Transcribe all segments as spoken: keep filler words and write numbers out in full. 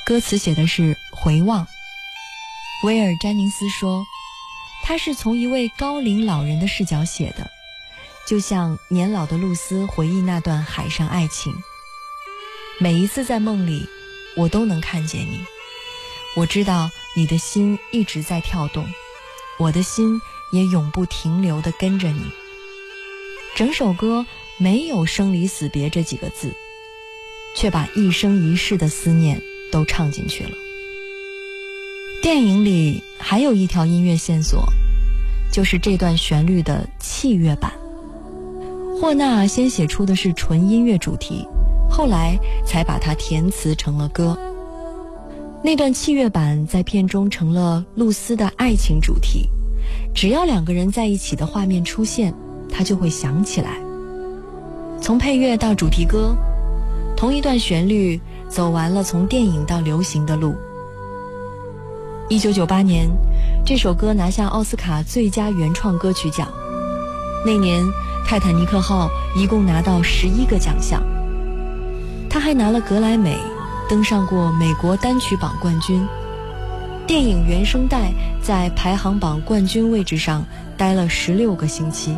歌词写的是回望。威尔·詹宁斯说，他是从一位高龄老人的视角写的，就像年老的露丝回忆那段海上爱情。每一次在梦里，我都能看见你，我知道你的心一直在跳动，我的心也永不停留地跟着你。整首歌没有生离死别这几个字，却把一生一世的思念都唱进去了。电影里还有一条音乐线索，就是这段旋律的器乐版。霍纳先写出的是纯音乐主题，后来才把它填词成了歌。那段器乐版在片中成了露丝的爱情主题，只要两个人在一起的画面出现，他就会想起来。从配乐到主题歌，同一段旋律走完了从电影到流行的路。一九九八年，这首歌拿下奥斯卡最佳原创歌曲奖。那年泰坦尼克号一共拿到十一个奖项，他还拿了格莱美，登上过美国单曲榜冠军。电影原声带在排行榜冠军位置上待了十六个星期。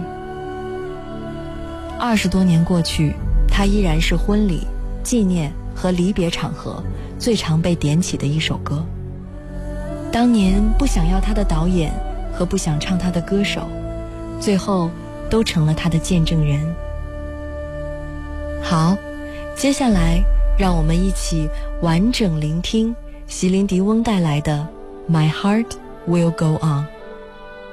二十多年过去，它依然是婚礼、纪念和离别场合最常被点起的一首歌。当年不想要他的导演和不想唱他的歌手，最后都成了他的见证人。好，接下来让我们一起完整聆听席琳迪翁带来的 My Heart Will Go On。